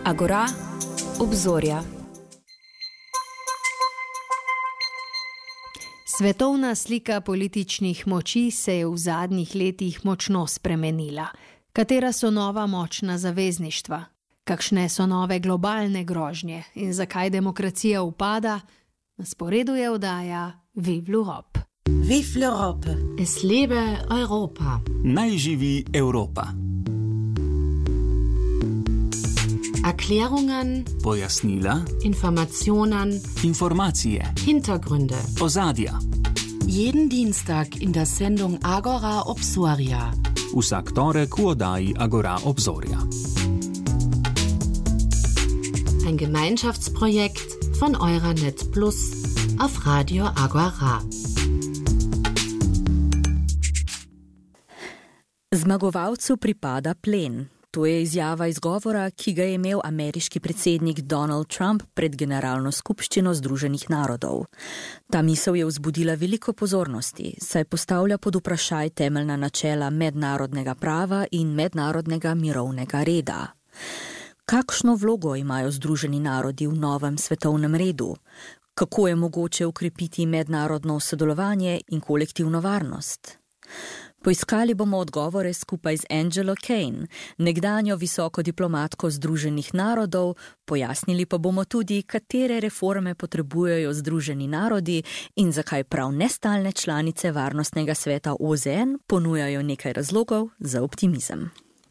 Agora, obzorja. Svetovna slika političnih moči se je v zadnjih letih močno spremenila. Katera so nova močna zavezništva? Kakšne so nove globalne grožnje in zakaj demokracija upada? Na sporedu je oddaja Vive l'Europe. Vive l'Europe. Es lebe Europa. Naj živi Evropa. Erklärungen, Pojasnila, Informationen, informacije, Hintergründe. ozadja. Jeden Dienstag in der Sendung Agora Obzorja. Vsak torek v oddaji Agora Obzorja. Ein Gemeinschaftsprojekt von Euranet Plus auf Radio Agora. Zmagovalcu pripada plen. To je izjava izgovora, ki ga je imel ameriški predsednik Donald Trump pred Generalno skupščino Združenih narodov. Ta misel je vzbudila veliko pozornosti, saj postavlja pod vprašaj temeljna načela mednarodnega prava in mednarodnega mirovnega reda. Kakšno vlogo imajo Združeni narodi v novem svetovnem redu? Kako je mogoče ukrepiti mednarodno sodelovanje in kolektivno varnost? Poiskali bomo odgovore skupaj z Angelo Kane, nekdanjo visoko diplomatko Združenih narodov, pojasnili pa bomo tudi, katere reforme potrebujejo Združeni narodi in zakaj prav nestalne članice Varnostnega sveta OZN ponujajo nekaj razlogov za optimizem.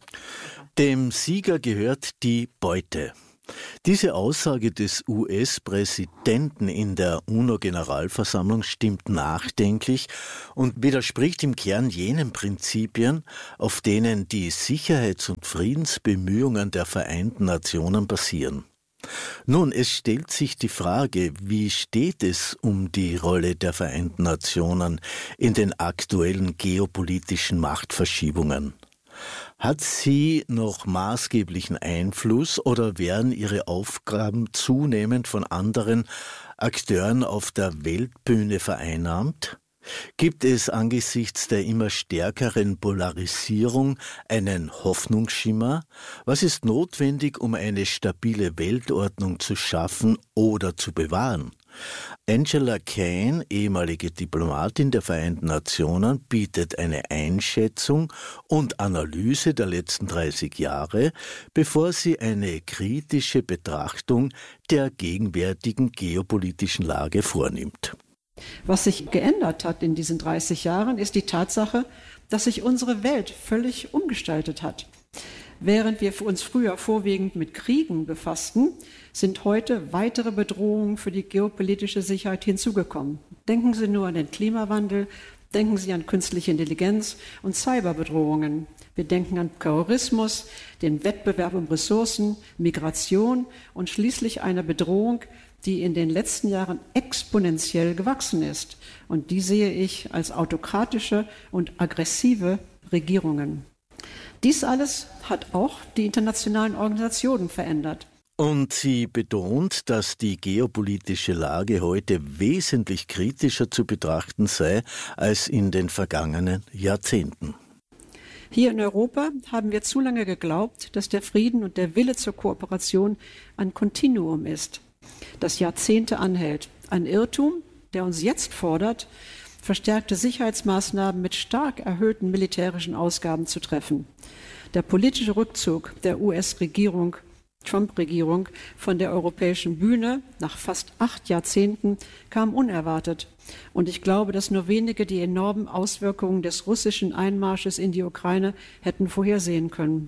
Dem Sieger gehört die Beute. Diese Aussage des US-Präsidenten in der UNO-Generalversammlung stimmt nachdenklich und widerspricht im Kern jenen Prinzipien, auf denen die Sicherheits- und Friedensbemühungen der Vereinten Nationen basieren. Nun, es stellt sich die Frage, wie steht es um die Rolle der Vereinten Nationen in den aktuellen geopolitischen Machtverschiebungen? Hat sie noch maßgeblichen Einfluss oder werden ihre Aufgaben zunehmend von anderen Akteuren auf der Weltbühne vereinnahmt? Gibt es angesichts der immer stärkeren Polarisierung einen Hoffnungsschimmer? Was ist notwendig, um eine stabile Weltordnung zu schaffen oder zu bewahren? Angela Kane, ehemalige Diplomatin der Vereinten Nationen, bietet eine Einschätzung und Analyse der letzten 30 Jahre, bevor sie eine kritische Betrachtung der gegenwärtigen geopolitischen Lage vornimmt. Was sich geändert hat in diesen 30 Jahren, ist die Tatsache, dass sich unsere Welt völlig umgestaltet hat. Während wir uns früher vorwiegend mit Kriegen befassten, sind heute weitere Bedrohungen für die geopolitische Sicherheit hinzugekommen. Denken Sie nur an den Klimawandel, denken Sie an künstliche Intelligenz und Cyberbedrohungen. Wir denken an Terrorismus, den Wettbewerb um Ressourcen, Migration und schließlich eine Bedrohung, die in den letzten Jahren exponentiell gewachsen ist. Und die sehe ich als autokratische und aggressive Regierungen. Dies alles hat auch die internationalen Organisationen verändert. Und sie betont, dass die geopolitische Lage heute wesentlich kritischer zu betrachten sei als in den vergangenen Jahrzehnten. Hier in Europa haben wir zu lange geglaubt, dass der Frieden und der Wille zur Kooperation ein Kontinuum ist, das Jahrzehnte anhält. Ein Irrtum, der uns jetzt fordert, verstärkte Sicherheitsmaßnahmen mit stark erhöhten militärischen Ausgaben zu treffen. Der politische Rückzug der US-Regierung, Trump-Regierung, von der europäischen Bühne nach fast 8 Jahrzehnten kam unerwartet. Und ich glaube, dass nur wenige die enormen Auswirkungen des russischen Einmarsches in die Ukraine hätten vorhersehen können.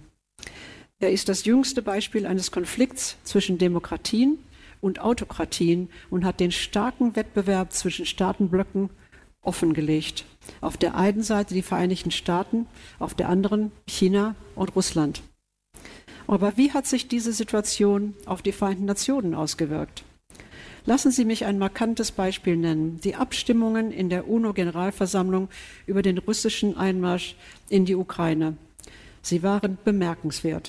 Er ist das jüngste Beispiel eines Konflikts zwischen Demokratien und Autokratien und hat den starken Wettbewerb zwischen Staatenblöcken offengelegt. Auf der einen Seite die Vereinigten Staaten, auf der anderen China und Russland. Aber wie hat sich diese Situation auf die Vereinten Nationen ausgewirkt? Lassen Sie mich ein markantes Beispiel nennen. Die Abstimmungen in der UNO-Generalversammlung über den russischen Einmarsch in die Ukraine. Sie waren bemerkenswert.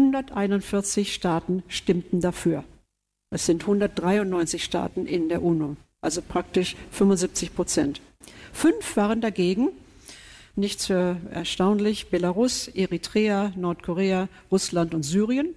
141 Staaten stimmten dafür. Es sind 193 Staaten in der UNO, also praktisch 75%. 5 waren dagegen, nicht so erstaunlich, Belarus, Eritrea, Nordkorea, Russland und Syrien.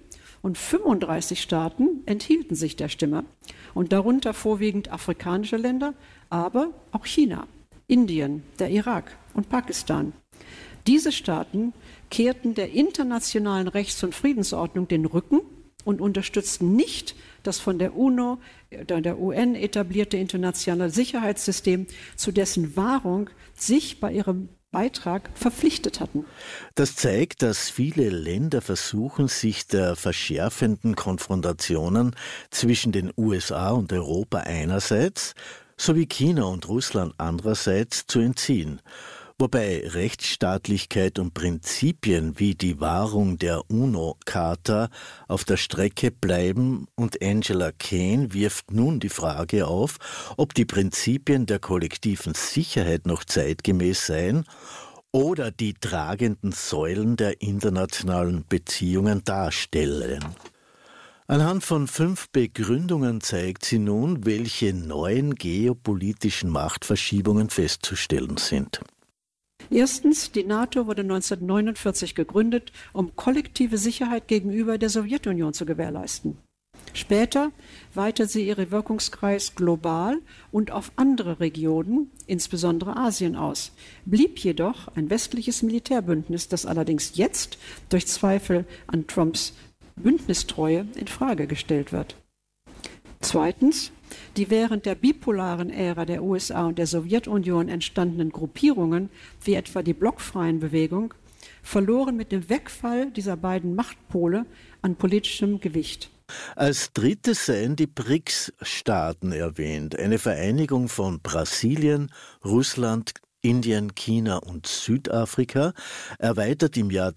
und 35 Staaten enthielten sich der Stimme und darunter vorwiegend afrikanische Länder, aber auch China, Indien, der Irak und Pakistan. Diese Staaten kehrten der internationalen Rechts- und Friedensordnung den Rücken und unterstützten nicht das von der UNO, der UN etablierte internationale Sicherheitssystem, zu dessen Wahrung sich bei ihrem Beitrag verpflichtet hatten. Das zeigt, dass viele Länder versuchen, sich der verschärfenden Konfrontationen zwischen den USA und Europa einerseits sowie China und Russland andererseits zu entziehen. Wobei Rechtsstaatlichkeit und Prinzipien wie die Wahrung der UNO-Charta auf der Strecke bleiben, und Angela Kane wirft nun die Frage auf, ob die Prinzipien der kollektiven Sicherheit noch zeitgemäß seien oder die tragenden Säulen der internationalen Beziehungen darstellen. Anhand von 5 Begründungen zeigt sie nun, welche neuen geopolitischen Machtverschiebungen festzustellen sind. Erstens, die NATO wurde 1949 gegründet, um kollektive Sicherheit gegenüber der Sowjetunion zu gewährleisten. Später weitete sie ihren Wirkungskreis global und auf andere Regionen, insbesondere Asien, aus, blieb jedoch ein westliches Militärbündnis, das allerdings jetzt durch Zweifel an Trumps Bündnistreue in Frage gestellt wird. Zweitens, die während der bipolaren Ära der USA und der Sowjetunion entstandenen Gruppierungen, wie etwa die blockfreien Bewegung, verloren mit dem Wegfall dieser beiden Machtpole an politischem Gewicht. Als drittes seien die BRICS-Staaten erwähnt, eine Vereinigung von Brasilien, Russland, Indien, China und Südafrika, erweitert im Jahr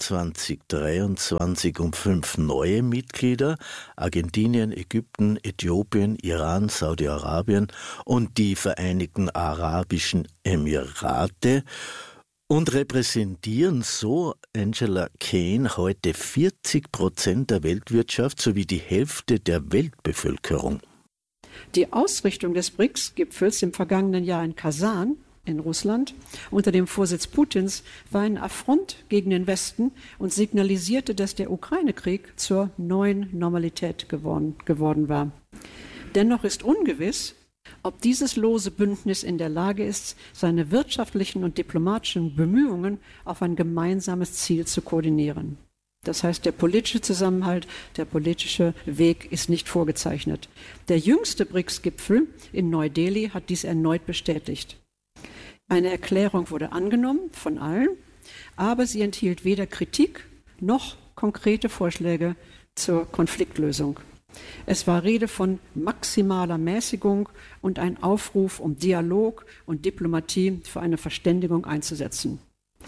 2023 um 5 neue Mitglieder: Argentinien, Ägypten, Äthiopien, Iran, Saudi-Arabien und die Vereinigten Arabischen Emirate, und repräsentieren so Angela Kane heute 40% der Weltwirtschaft sowie die Hälfte der Weltbevölkerung. Die Ausrichtung des BRICS-Gipfels im vergangenen Jahr in Kasan in Russland unter dem Vorsitz Putins war ein Affront gegen den Westen und signalisierte, dass der Ukraine-Krieg zur neuen Normalität geworden war. Dennoch ist ungewiss, ob dieses lose Bündnis in der Lage ist, seine wirtschaftlichen und diplomatischen Bemühungen auf ein gemeinsames Ziel zu koordinieren. Das heißt, der politische Zusammenhalt, der politische Weg ist nicht vorgezeichnet. Der jüngste BRICS-Gipfel in Neu-Delhi hat dies erneut bestätigt. Eine Erklärung wurde angenommen von allen, aber sie enthielt weder Kritik noch konkrete Vorschläge zur Konfliktlösung. Es war Rede von maximaler Mäßigung und ein Aufruf, um Dialog und Diplomatie für eine Verständigung einzusetzen.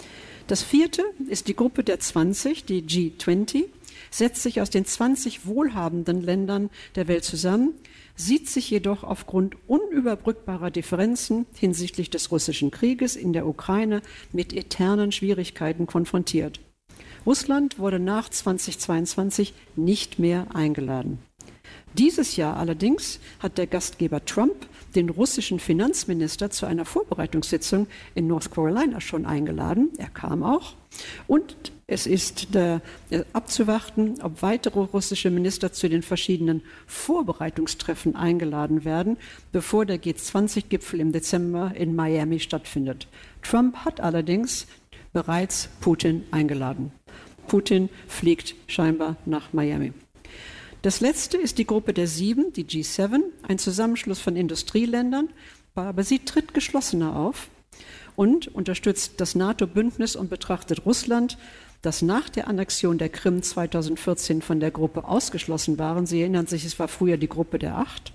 Das vierte ist die Gruppe der 20, die G20, setzt sich aus den 20 wohlhabenden Ländern der Welt zusammen, sieht sich jedoch aufgrund unüberbrückbarer Differenzen hinsichtlich des russischen Krieges in der Ukraine mit eternen Schwierigkeiten konfrontiert. Russland wurde nach 2022 nicht mehr eingeladen. Dieses Jahr allerdings hat der Gastgeber Trump den russischen Finanzminister zu einer Vorbereitungssitzung in North Carolina schon eingeladen. Er kam auch. Und es ist abzuwarten, ob weitere russische Minister zu den verschiedenen Vorbereitungstreffen eingeladen werden, bevor der G20-Gipfel im Dezember in Miami stattfindet. Trump hat allerdings bereits Putin eingeladen. Putin fliegt scheinbar nach Miami. Das letzte ist die Gruppe der 7, die G7, ein Zusammenschluss von Industrieländern, aber sie tritt geschlossener auf und unterstützt das NATO-Bündnis und betrachtet Russland, das nach der Annexion der Krim 2014 von der Gruppe ausgeschlossen waren. Sie erinnern sich, es war früher die Gruppe der 8,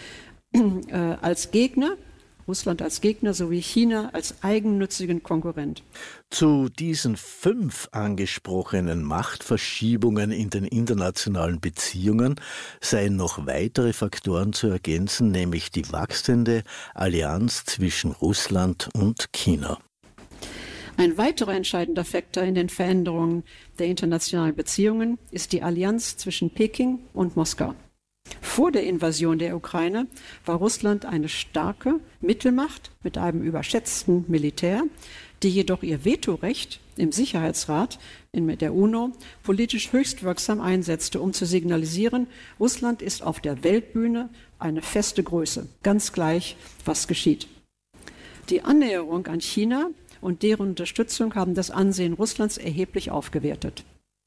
als Gegner. Russland als Gegner sowie China als eigennützigen Konkurrent. Zu diesen 5 angesprochenen Machtverschiebungen in den internationalen Beziehungen seien noch weitere Faktoren zu ergänzen, nämlich die wachsende Allianz zwischen Russland und China. Ein weiterer entscheidender Faktor in den Veränderungen der internationalen Beziehungen ist die Allianz zwischen Peking und Moskau. Vor der Invasion der Ukraine war Russland eine starke Mittelmacht mit einem überschätzten Militär, die jedoch ihr Vetorecht im Sicherheitsrat in der UNO politisch höchst wirksam einsetzte, um zu signalisieren, Russland ist auf der Weltbühne eine feste Größe, ganz gleich, was geschieht. Die Annäherung an China und deren Unterstützung haben das Ansehen Russlands erheblich aufgewertet.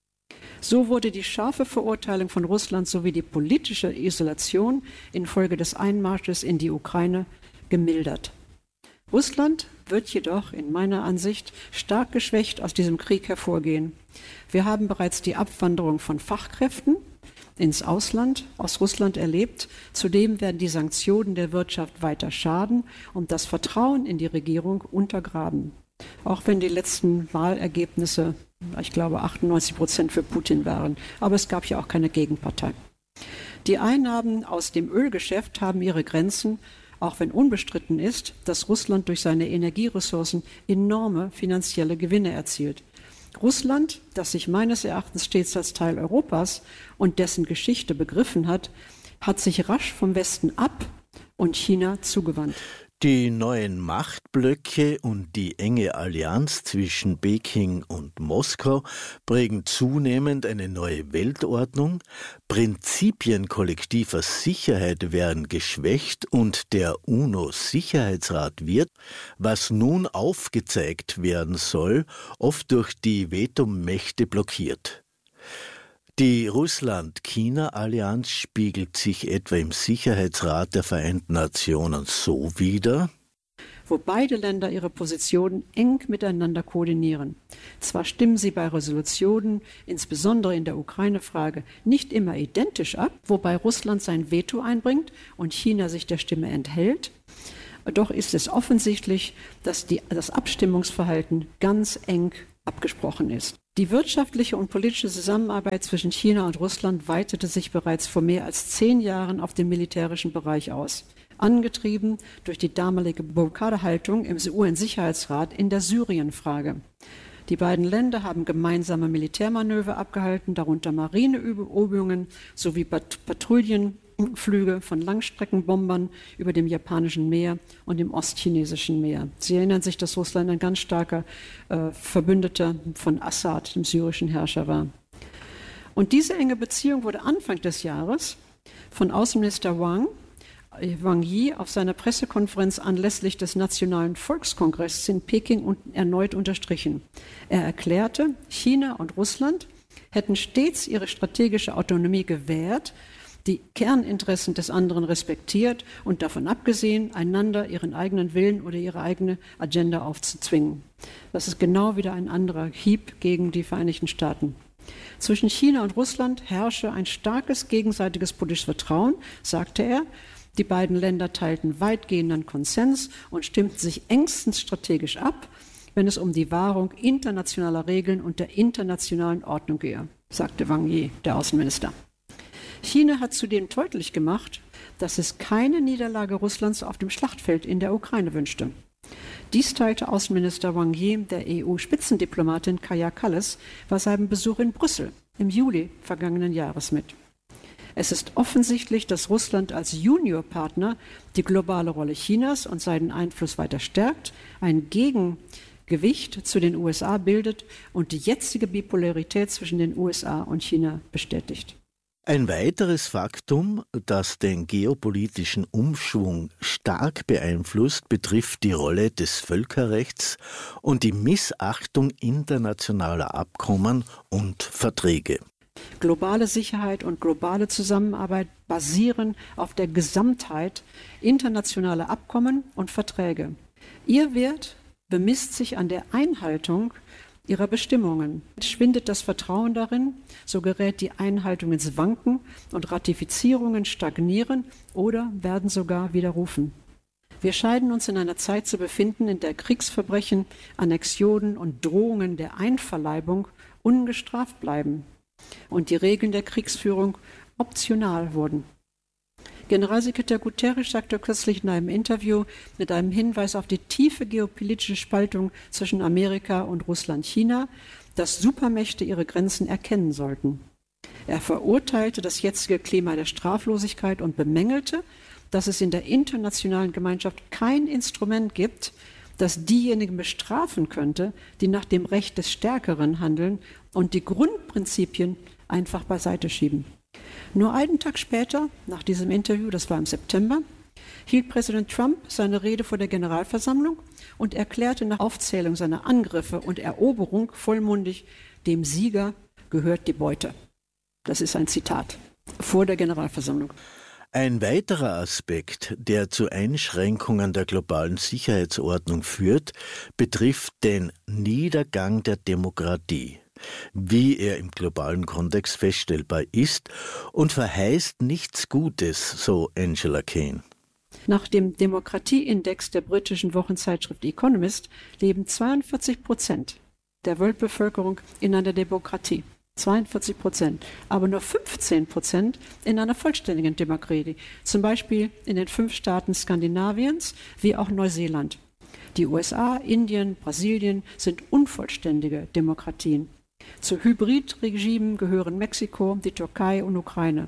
So wurde die scharfe Verurteilung von Russland sowie die politische Isolation infolge des Einmarsches in die Ukraine gemildert. Russland wird jedoch in meiner Ansicht stark geschwächt aus diesem Krieg hervorgehen. Wir haben bereits die Abwanderung von Fachkräften ins Ausland aus Russland erlebt. Zudem werden die Sanktionen der Wirtschaft weiter schaden und das Vertrauen in die Regierung untergraben. Auch wenn die letzten Wahlergebnisse, ich glaube 98% für Putin waren. Aber es gab ja auch keine Gegenpartei. Die Einnahmen aus dem Ölgeschäft haben ihre Grenzen, auch wenn unbestritten ist, dass Russland durch seine Energieressourcen enorme finanzielle Gewinne erzielt. Russland, das sich meines Erachtens stets als Teil Europas und dessen Geschichte begriffen hat, hat sich rasch vom Westen ab und China zugewandt. Die neuen Machtblöcke und die enge Allianz zwischen Peking und Moskau prägen zunehmend eine neue Weltordnung. Prinzipien kollektiver Sicherheit werden geschwächt und der UNO-Sicherheitsrat wird, was nun aufgezeigt werden soll, oft durch die Vetomächte blockiert. Die Russland-China-Allianz spiegelt sich etwa im Sicherheitsrat der Vereinten Nationen so wider, wo beide Länder ihre Positionen eng miteinander koordinieren. Zwar stimmen sie bei Resolutionen, insbesondere in der Ukraine-Frage, nicht immer identisch ab, wobei Russland sein Veto einbringt und China sich der Stimme enthält, doch ist es offensichtlich, dass das Abstimmungsverhalten ganz eng abgesprochen ist. Die wirtschaftliche und politische Zusammenarbeit zwischen China und Russland weitete sich bereits vor mehr als 10 Jahren auf den militärischen Bereich aus, angetrieben durch die damalige Blockadehaltung im UN-Sicherheitsrat in der Syrienfrage. Die beiden Länder haben gemeinsame Militärmanöver abgehalten, darunter Marineübungen sowie Patrouillenflüge von Langstreckenbombern über dem Japanischen Meer und dem Ostchinesischen Meer. Sie erinnern sich, dass Russland ein ganz starker Verbündeter von Assad, dem syrischen Herrscher, war. Und diese enge Beziehung wurde Anfang des Jahres von Außenminister Wang Yi auf seiner Pressekonferenz anlässlich des Nationalen Volkskongresses in Peking erneut unterstrichen. Er erklärte, China und Russland hätten stets ihre strategische Autonomie gewährt, die Kerninteressen des anderen respektiert und davon abgesehen, einander ihren eigenen Willen oder ihre eigene Agenda aufzuzwingen. Das ist genau wieder ein anderer Hieb gegen die Vereinigten Staaten. Zwischen China und Russland herrsche ein starkes gegenseitiges politisches Vertrauen, sagte er. Die beiden Länder teilten weitgehenden Konsens und stimmten sich engstens strategisch ab, wenn es um die Wahrung internationaler Regeln und der internationalen Ordnung gehe, sagte Wang Yi, der Außenminister. China hat zudem deutlich gemacht, dass es keine Niederlage Russlands auf dem Schlachtfeld in der Ukraine wünschte. Dies teilte Außenminister Wang Yi der EU-Spitzendiplomatin Kaja Kallas bei seinem Besuch in Brüssel im Juli vergangenen Jahres mit. Es ist offensichtlich, dass Russland als Juniorpartner die globale Rolle Chinas und seinen Einfluss weiter stärkt, ein Gegengewicht zu den USA bildet und die jetzige Bipolarität zwischen den USA und China bestätigt. Ein weiteres Faktum, das den geopolitischen Umschwung stark beeinflusst, betrifft die Rolle des Völkerrechts und die Missachtung internationaler Abkommen und Verträge. Globale Sicherheit und globale Zusammenarbeit basieren auf der Gesamtheit internationaler Abkommen und Verträge. Ihr Wert bemisst sich an der Einhaltung ihrer Bestimmungen. Schwindet das Vertrauen darin, so gerät die Einhaltung ins Wanken und Ratifizierungen stagnieren oder werden sogar widerrufen. Wir scheinen uns in einer Zeit zu befinden, in der Kriegsverbrechen, Annexionen und Drohungen der Einverleibung ungestraft bleiben und die Regeln der Kriegsführung optional wurden. Generalsekretär Guterres sagte kürzlich in einem Interview mit einem Hinweis auf die tiefe geopolitische Spaltung zwischen Amerika und Russland-China, dass Supermächte ihre Grenzen erkennen sollten. Er verurteilte das jetzige Klima der Straflosigkeit und bemängelte, dass es in der internationalen Gemeinschaft kein Instrument gibt, das diejenigen bestrafen könnte, die nach dem Recht des Stärkeren handeln und die Grundprinzipien einfach beiseite schieben. Nur einen Tag später, nach diesem Interview, das war im September, hielt Präsident Trump seine Rede vor der Generalversammlung und erklärte nach Aufzählung seiner Angriffe und Eroberung vollmundig, dem Sieger gehört die Beute. Das ist ein Zitat vor der Generalversammlung. Ein weiterer Aspekt, der zu Einschränkungen der globalen Sicherheitsordnung führt, betrifft den Niedergang der Demokratie, wie er im globalen Kontext feststellbar ist und verheißt nichts Gutes, so Angela Kane. Nach dem Demokratieindex der britischen Wochenzeitschrift Economist leben 42% der Weltbevölkerung in einer Demokratie. 42%, aber nur 15% in einer vollständigen Demokratie, zum Beispiel in den 5 Staaten Skandinaviens wie auch Neuseeland. Die USA, Indien, Brasilien sind unvollständige Demokratien. Zu Hybridregimen gehören Mexiko, die Türkei und Ukraine.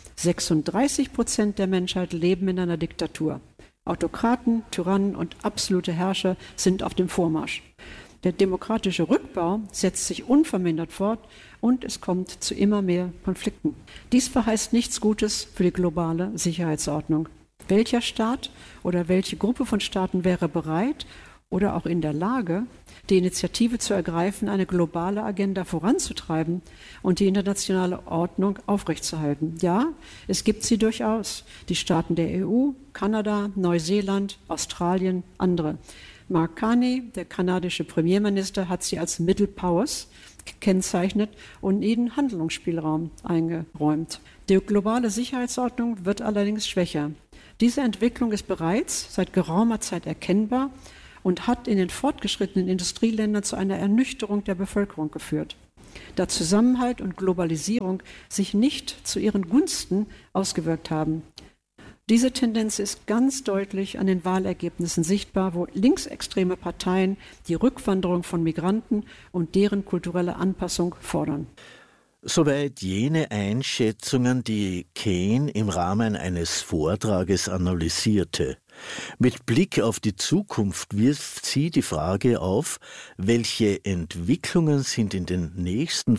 36% der Menschheit leben in einer Diktatur. Autokraten, Tyrannen und absolute Herrscher sind auf dem Vormarsch. Der demokratische Rückbau setzt sich unvermindert fort und es kommt zu immer mehr Konflikten. Dies verheißt nichts Gutes für die globale Sicherheitsordnung. Welcher Staat oder welche Gruppe von Staaten wäre bereit oder auch in der Lage, die Initiative zu ergreifen, eine globale Agenda voranzutreiben und die internationale Ordnung aufrechtzuerhalten? Ja, es gibt sie durchaus. Die Staaten der EU, Kanada, Neuseeland, Australien, andere. Mark Carney, der kanadische Premierminister, hat sie als Middle Powers gekennzeichnet und ihnen Handlungsspielraum eingeräumt. Die globale Sicherheitsordnung wird allerdings schwächer. Diese Entwicklung ist bereits seit geraumer Zeit erkennbar und hat in den fortgeschrittenen Industrieländern zu einer Ernüchterung der Bevölkerung geführt, da Zusammenhalt und Globalisierung sich nicht zu ihren Gunsten ausgewirkt haben. Diese Tendenz ist ganz deutlich an den Wahlergebnissen sichtbar, wo linksextreme Parteien die Rückwanderung von Migranten und deren kulturelle Anpassung fordern. Soweit jene Einschätzungen, die Kane im Rahmen eines Vortrages analysierte. Mit Blick auf die Zukunft wirft sie die Frage auf, welche Entwicklungen sind in den nächsten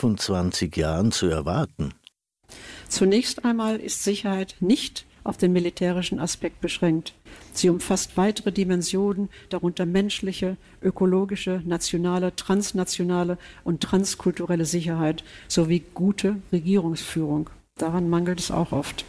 25 Jahren zu erwarten? Zunächst einmal ist Sicherheit nicht auf den militärischen Aspekt beschränkt. Sie umfasst weitere Dimensionen, darunter menschliche, ökologische, nationale, transnationale und transkulturelle Sicherheit sowie gute Regierungsführung. Daran mangelt es auch oft.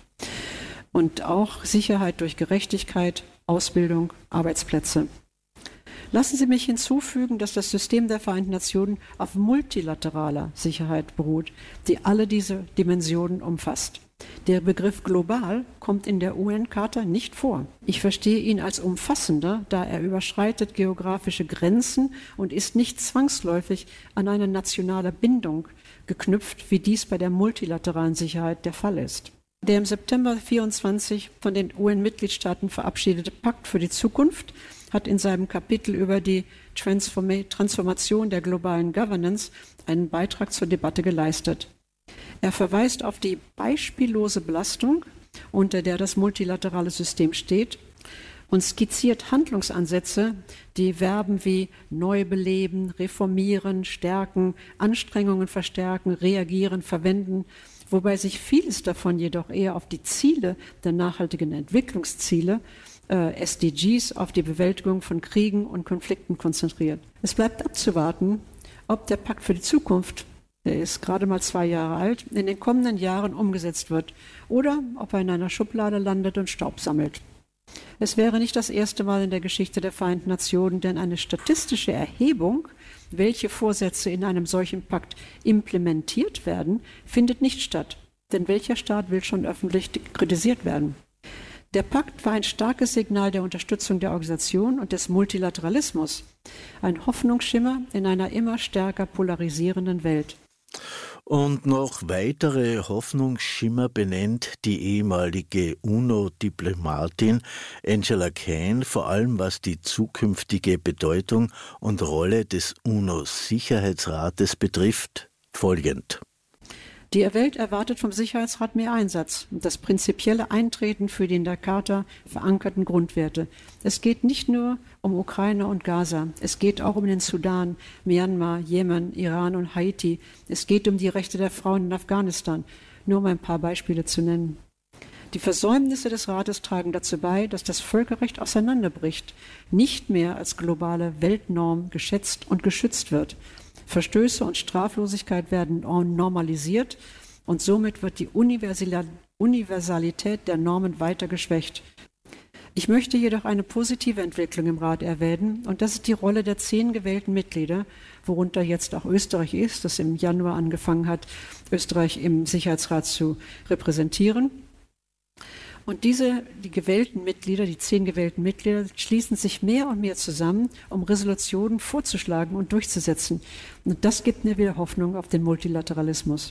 Und auch Sicherheit durch Gerechtigkeit, Ausbildung, Arbeitsplätze. Lassen Sie mich hinzufügen, dass das System der Vereinten Nationen auf multilateraler Sicherheit beruht, die alle diese Dimensionen umfasst. Der Begriff global kommt in der UN-Charta nicht vor. Ich verstehe ihn als umfassender, da er überschreitet geografische Grenzen und ist nicht zwangsläufig an eine nationale Bindung geknüpft, wie dies bei der multilateralen Sicherheit der Fall ist. Der im September 24 von den UN-Mitgliedstaaten verabschiedete Pakt für die Zukunft hat in seinem Kapitel über die Transformation der globalen Governance einen Beitrag zur Debatte geleistet. Er verweist auf die beispiellose Belastung, unter der das multilaterale System steht, und skizziert Handlungsansätze, die Verben wie neu beleben, reformieren, stärken, Anstrengungen verstärken, reagieren, verwenden, wobei sich vieles davon jedoch eher auf die Ziele der nachhaltigen Entwicklungsziele, SDGs, auf die Bewältigung von Kriegen und Konflikten konzentriert. Es bleibt abzuwarten, ob der Pakt für die Zukunft, der ist gerade mal 2 Jahre alt, in den kommenden Jahren umgesetzt wird oder ob er in einer Schublade landet und Staub sammelt. Es wäre nicht das erste Mal in der Geschichte der Vereinten Nationen, denn eine statistische Erhebung, welche Vorsätze in einem solchen Pakt implementiert werden, findet nicht statt. Denn welcher Staat will schon öffentlich kritisiert werden? Der Pakt war ein starkes Signal der Unterstützung der Organisation und des Multilateralismus, ein Hoffnungsschimmer in einer immer stärker polarisierenden Welt. Und noch weitere Hoffnungsschimmer benennt die ehemalige UNO-Diplomatin Angela Kane, vor allem was die zukünftige Bedeutung und Rolle des UNO-Sicherheitsrates betrifft, folgend. Die Welt erwartet vom Sicherheitsrat mehr Einsatz und das prinzipielle Eintreten für die in der Charta verankerten Grundwerte. Es geht nicht nur um Ukraine und Gaza, es geht auch um den Sudan, Myanmar, Jemen, Iran und Haiti. Es geht um die Rechte der Frauen in Afghanistan, nur um ein paar Beispiele zu nennen. Die Versäumnisse des Rates tragen dazu bei, dass das Völkerrecht auseinanderbricht, nicht mehr als globale Weltnorm geschätzt und geschützt wird. Verstöße und Straflosigkeit werden normalisiert und somit wird die Universalität der Normen weiter geschwächt. Ich möchte jedoch eine positive Entwicklung im Rat erwähnen und das ist die Rolle der 10 gewählten Mitglieder, worunter jetzt auch Österreich ist, das im Januar angefangen hat, Österreich im Sicherheitsrat zu repräsentieren. Und die 10 gewählten Mitglieder schließen sich mehr und mehr zusammen, um Resolutionen vorzuschlagen und durchzusetzen. Und das gibt mir wieder Hoffnung auf den Multilateralismus.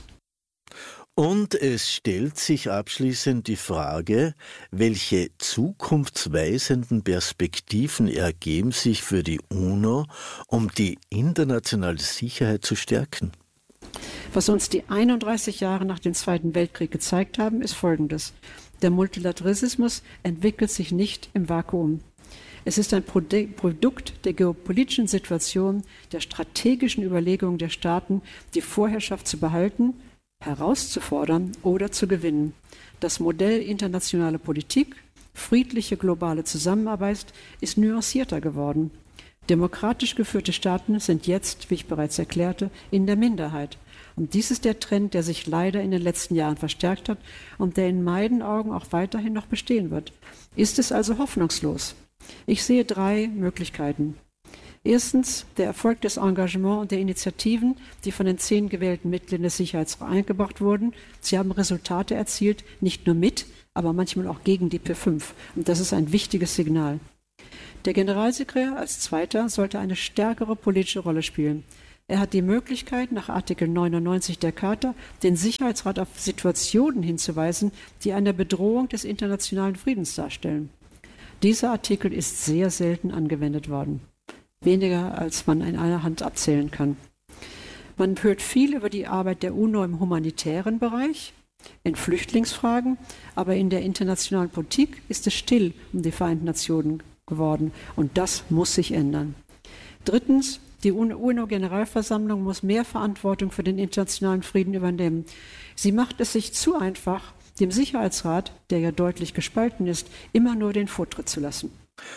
Und es stellt sich abschließend die Frage, welche zukunftsweisenden Perspektiven ergeben sich für die UNO, um die internationale Sicherheit zu stärken? Was uns die 31 Jahre nach dem Zweiten Weltkrieg gezeigt haben, ist Folgendes. Der Multilateralismus entwickelt sich nicht im Vakuum. Es ist ein Produkt der geopolitischen Situation, der strategischen Überlegungen der Staaten, die Vorherrschaft zu behalten, herauszufordern oder zu gewinnen. Das Modell internationale Politik, friedliche globale Zusammenarbeit ist nuancierter geworden. Demokratisch geführte Staaten sind jetzt, wie ich bereits erklärte, in der Minderheit. Und dies ist der Trend, der sich leider in den letzten Jahren verstärkt hat und der in meinen Augen auch weiterhin noch bestehen wird. Ist es also hoffnungslos? Ich sehe 3 Möglichkeiten. Erstens, der Erfolg des Engagements und der Initiativen, die von den 10 gewählten Mitgliedern des Sicherheitsrats eingebracht wurden. Sie haben Resultate erzielt, nicht nur mit, aber manchmal auch gegen die P5. Und das ist ein wichtiges Signal. Der Generalsekretär als Zweiter sollte eine stärkere politische Rolle spielen. Er hat die Möglichkeit, nach Artikel 99 der Charta den Sicherheitsrat auf Situationen hinzuweisen, die eine Bedrohung des internationalen Friedens darstellen. Dieser Artikel ist sehr selten angewendet worden. Weniger, als man in einer Hand abzählen kann. Man hört viel über die Arbeit der UNO im humanitären Bereich, in Flüchtlingsfragen, aber in der internationalen Politik ist es still um die Vereinten Nationen geworden und das muss sich ändern. Drittens, die UNO-Generalversammlung muss mehr Verantwortung für den internationalen Frieden übernehmen. Sie macht es sich zu einfach, dem Sicherheitsrat, der ja deutlich gespalten ist, immer nur den Vortritt zu lassen.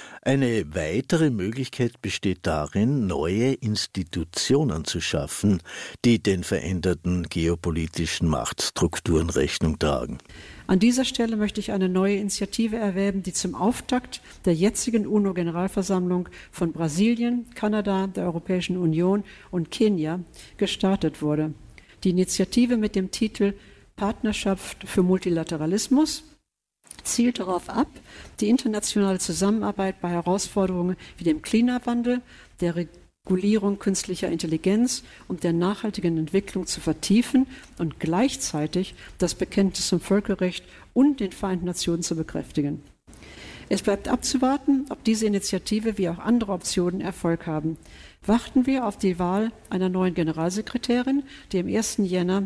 Eine weitere Möglichkeit besteht darin, neue Institutionen zu schaffen, die den veränderten geopolitischen Machtstrukturen Rechnung tragen. An dieser Stelle möchte ich eine neue Initiative erwähnen, die zum Auftakt der jetzigen UNO-Generalversammlung von Brasilien, Kanada, der Europäischen Union und Kenia gestartet wurde. Die Initiative mit dem Titel Partnerschaft für Multilateralismus zielt darauf ab, die internationale Zusammenarbeit bei Herausforderungen wie dem Klimawandel, der Regulierung künstlicher Intelligenz und der nachhaltigen Entwicklung zu vertiefen und gleichzeitig das Bekenntnis zum Völkerrecht und den Vereinten Nationen zu bekräftigen. Es bleibt abzuwarten, ob diese Initiative wie auch andere Optionen Erfolg haben. Warten wir auf die Wahl einer neuen Generalsekretärin, die am 1. Jänner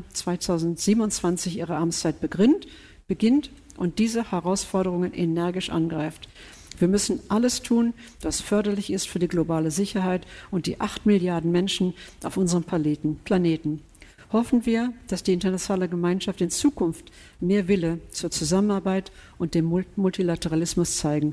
2027 ihre Amtszeit beginnt und diese Herausforderungen energisch angreift. Wir müssen alles tun, was förderlich ist für die globale Sicherheit und die 8 Milliarden Menschen auf unserem Planeten. Hoffen wir, dass die internationale Gemeinschaft in Zukunft mehr Wille zur Zusammenarbeit und dem Multilateralismus zeigen.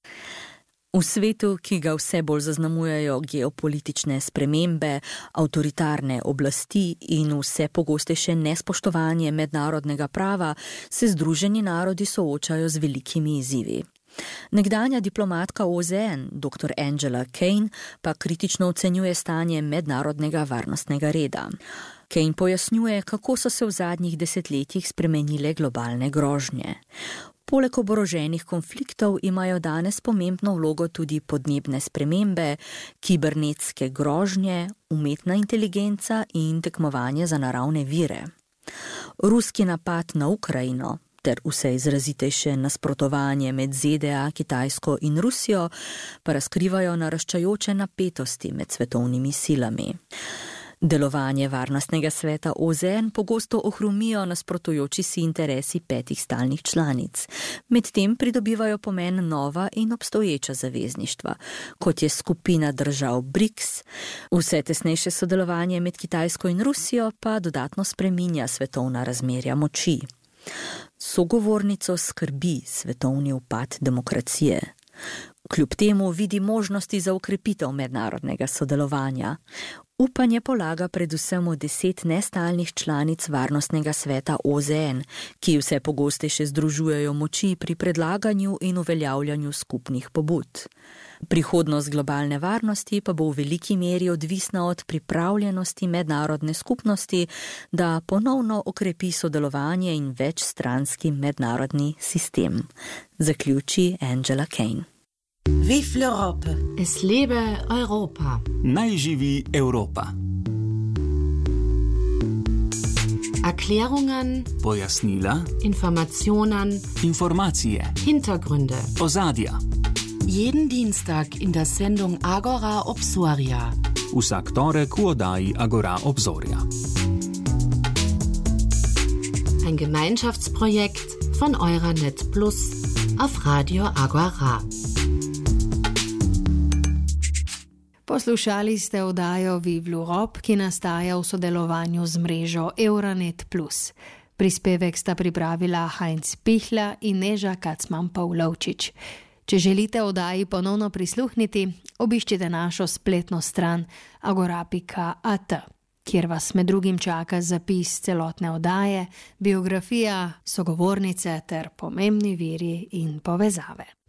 V svetu, ki ga vse bolj zaznamujejo geopolitične spremembe, avtoritarne oblasti in vse pogostejše nespoštovanje mednarodnega prava, se Združeni narodi soočajo z velikimi izzivi. Nekdanja diplomatka OZN, dr. Angela Kane, pa kritično ocenjuje stanje mednarodnega varnostnega reda. Kane pojasnjuje, kako so se v zadnjih desetletjih spremenile globalne grožnje. Poleg oboroženih konfliktov imajo danes pomembno vlogo tudi podnebne spremembe, kibernetske grožnje, umetna inteligenca in tekmovanje za naravne vire. Ruski napad na Ukrajino ter vse izrazitejše nasprotovanje med ZDA, Kitajsko in Rusijo pa razkrivajo naraščajoče napetosti med svetovnimi silami. Delovanje Varnostnega sveta OZN pogosto ohromijo nasprotujoči si interesi 5 stalnih članic. Medtem pridobivajo pomen nova in obstoječa zavezništva, kot je skupina držav BRICS. Vse tesnejše sodelovanje med Kitajsko in Rusijo pa dodatno spreminja svetovna razmerja moči. Sogovornico skrbi svetovni upad demokracije. Kljub temu vidi možnosti za okrepitev mednarodnega sodelovanja. Upanje polaga predvsem v 10 nestalnih članic Varnostnega sveta OZN, ki vse pogostejše združujejo moči pri predlaganju in uveljavljanju skupnih pobud. Prihodnost globalne varnosti pa bo v veliki meri odvisna od pripravljenosti mednarodne skupnosti, da ponovno okrepi sodelovanje in večstranski mednarodni sistem, zaključi Angela Kane. Vive l'Europe! Es lebe Europa! Naj živi Evropa! Erklärungen, Pojasnila, Informationen, informacije, Hintergründe. ozadja. Jeden Dienstag in der Sendung Agora Obsoria. Vsak torek v oddaji Agora Obzorja. Ein Gemeinschaftsprojekt von Euranet Plus auf Radio Agora. Poslušali ste oddajo Vive l'Europe, ki nastaja v sodelovanju z mrežo Euranet Plus. Prispevek sta pripravila Heinz Pihla in Neža Kacman-Pavlovčič. Če želite oddaji ponovno prisluhniti, obiščite našo spletno stran agora.at, kjer vas med drugim čaka zapis celotne oddaje, biografija, sogovornice ter pomembni viri in povezave.